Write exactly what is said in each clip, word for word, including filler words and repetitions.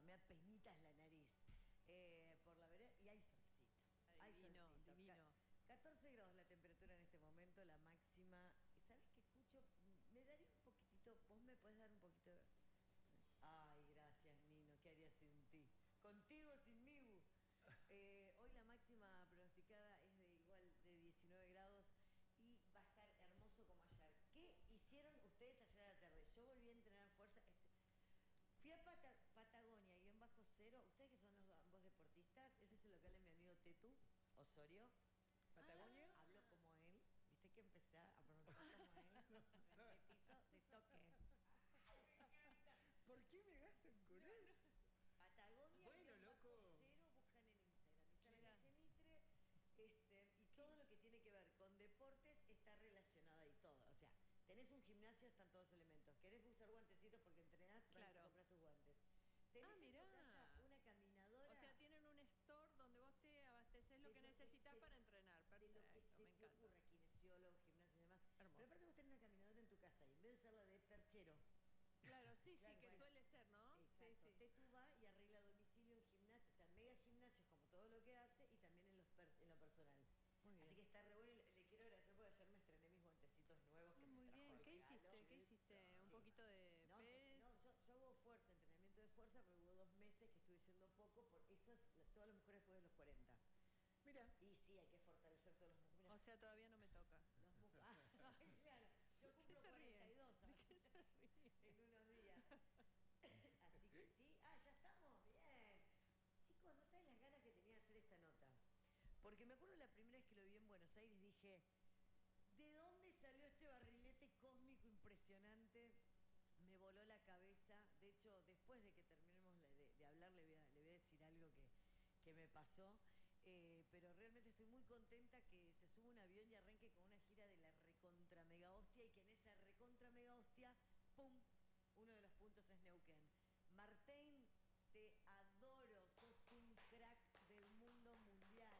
me da penitas la nariz. Eh, por la vereda, y hay solcito. Hay Divino, solcito. divino. catorce grados la temperatura en este momento, la máxima. ¿Y sabes qué escucho? Me daría un poquitito, vos me podés dar un poquito de... Ay, gracias, Nino, ¿qué haría sin ti? Contigo, sin mí. Eh, hoy la máxima pronosticada es de igual de diecinueve grados y va a estar hermoso como ayer. ¿Qué hicieron ustedes ayer a la tarde? Yo volví a entrenar fuerza. Este, fui a Pata Patagonia y en bajo cero. Ustedes que son los ambos deportistas, ese es el local de mi amigo Tetu Osorio. ¿Patagonia? Ah, hablo como él. Viste que empecé a pronunciar como él. En el piso de toque. ¿Por qué me gastan con eso? Patagonia, Bueno, y loco. bajo cero, buscan en Instagram. Está en la Mirá. calle Mitre, este, y todo lo que tiene que ver con deportes está relacionado ahí todo. O sea, tenés un gimnasio, están todos elementos. ¿Querés usar guantecitos porque entrenás? Claro. Te Claro. compras tus guantes. Tenés Ah, en mirá. tu casa una caminadora. O sea, tienen un store donde vos te abasteces lo de que lo necesitas se- para entrenar. De lo que Perfecto, se me te encanta. ocurra, kinesiólogo, gimnasio y demás. Hermoso. Pero aparte vos tenés una caminadora en tu casa y en vez de usarla de perchero. Claro, sí, Claro, sí, que bueno. suele ser, ¿no? Exacto. Sí, sí. Tetu va y arregla a domicilio en gimnasio, o sea, mega gimnasios como todo lo que hace y también en, los per- en lo personal. Muy bien. Así que está re bueno y le, le quiero agradecer porque ayer me estrené mis guantecitos nuevos que Ah, me muy trajo bien. de ¿Qué regalo. hiciste? ¿Qué hiciste? Un Sí. poquito de No, pues, pez. no, yo, yo hago fuerza, entrenamiento de fuerza, pero hubo dos meses que estuve yendo poco, por eso es la- todas las mujeres después de los cuarenta. Mira. Y sí, hay que fortalecer todos los músculos. O sea, todavía no me toca. Los músculos. Ah, claro, yo ¿De qué cumplo se cuarenta y ríen? dos ¿De qué se ríen? en unos días. Así que sí. Ah, ya estamos. Bien. Chicos, no saben las ganas que tenía de hacer esta nota. Porque me acuerdo la primera vez que lo vi en Buenos Aires, dije, ¿de dónde salió este barrilete cósmico impresionante? Me voló la cabeza. De hecho, después de que terminemos la- de, de hablar, le voy, a, le voy a decir algo que, que me pasó. Eh, pero realmente estoy muy contenta que se suba un avión y arranque con una gira de la recontra mega hostia y que en esa recontra mega hostia, ¡pum!, uno de los puntos es Neuquén. Martín, te adoro, sos un crack del mundo mundial.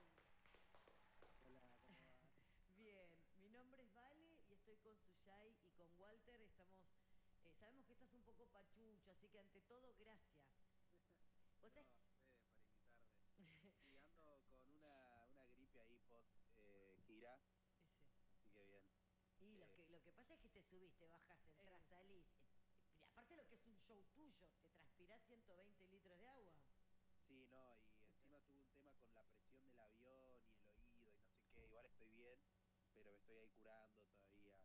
Hola, ¿cómo va? Bien, mi nombre es Vale y estoy con Suyay y con Walter. Estamos, eh, sabemos que estás un poco pachucho, así que ante todo, gracias. ¿Vos sabés? No, ustedes por invitarme. Y ando con una, una gripe ahí post eh, gira, Ese. así que bien. Y lo Eh, que, lo que pasa es que te subiste, bajas, entras, Eh. salís. Eh, y aparte lo que es un show tuyo, te transpirás ciento veinte litros de agua. Sí, no, y encima tuve un tema con la presión del avión y el oído y no sé qué. Igual estoy bien, pero me estoy ahí curando todavía.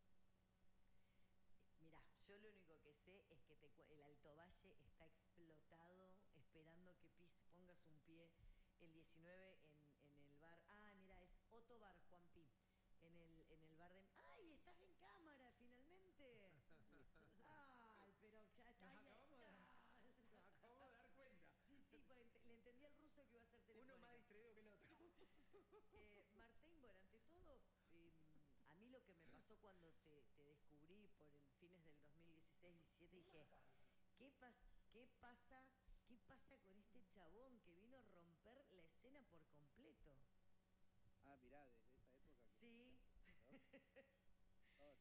Mirá, yo lo único que sé es que te cu- el Alto Valle está explotado, esperando que pis- pongas un pie el diecinueve en, en el bar. Ah, mira, es Otto Bar Juanpi. En el, en el bar de... ¡Ay, estás en cámara, finalmente! ¡Ay, pero ya está! Nos ahí acabamos, de, está. nos acabamos de dar cuenta. Sí, sí, pues, ent- le entendí al ruso que iba a ser telefónica. Uno más distraído que el otro. Eh, Martín, bueno, ante todo, eh, a mí lo que me pasó cuando te, te descubrí por el fines del dos mil dieciséis diecisiete, dije, ¿qué, pas ¿qué pasa? ¿Qué pasa con este chabón que vino a romper la escena por completo? Ah, mirá, desde esa época que... Sí. Oh,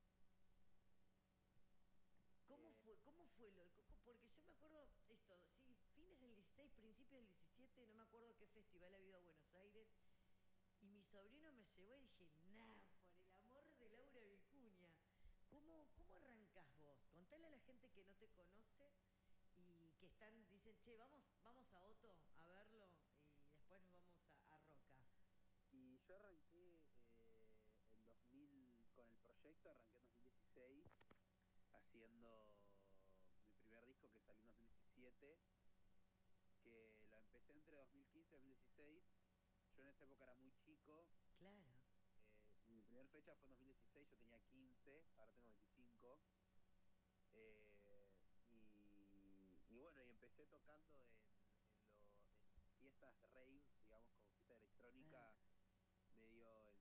¿Cómo Eh. fue? ¿Cómo fue lo? co- co- Porque yo me acuerdo esto, sí, fines del dieciséis, principios del diecisiete, no me acuerdo qué festival ha habido a Buenos Aires, y mi sobrino me llevó y dije, nah, por el amor de Laura Vicuña. ¿Cómo, cómo arrancás vos? Contale a la gente que no te conoce y que están, dicen, che, vamos, vamos a Otto a verlo y después nos vamos a, a Roca. Y yo arranqué eh, en dos mil, con el proyecto, arranqué en dos mil dieciséis, haciendo mi primer disco que salió en dos mil diecisiete, que lo empecé entre dos mil quince y dos mil dieciséis. Yo en esa época era muy chico, Claro. eh, y mi primera fecha fue en dos mil dieciséis, yo tenía quince, ahora tengo veinticinco. Eh, y, y bueno, y empecé tocando en, en, lo- en fiestas de rave